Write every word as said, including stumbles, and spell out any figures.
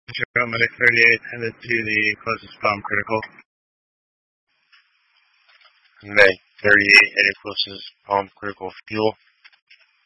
Medic thirty-eight headed to the closest bomb critical. Medic thirty-eight headed closest bomb critical fuel.